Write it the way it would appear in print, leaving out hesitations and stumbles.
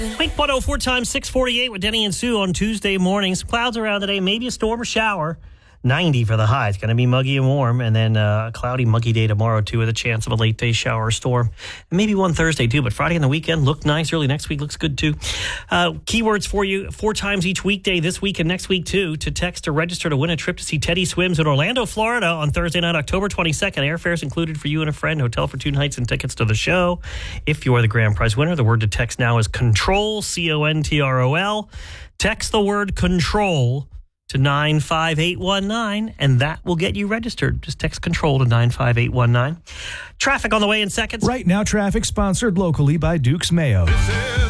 Wake 104 times 648 with Denny and Sue on Tuesday mornings. Clouds around today, maybe a storm or shower. 90 for the high. It's going to be muggy and warm. And then a cloudy, muggy day tomorrow, too, with a chance of a late day shower or storm. And maybe one Thursday, too. But Friday and the weekend look nice. Early next week looks good, too. Keywords for you 4 times each weekday this week and next week, too, to text or register to win a trip to see Teddy Swims in Orlando, Florida on Thursday night, October 22nd. Airfares included for you and a friend. Hotel for 2 nights and tickets to the show. If you are the grand prize winner, the word to text now is CONTROL, CONTROL. Text the word CONTROL to 95819, and that will get you registered. Just text CONTROL to 95819. Traffic on the way in seconds. Right now, traffic sponsored locally by Duke's Mayo.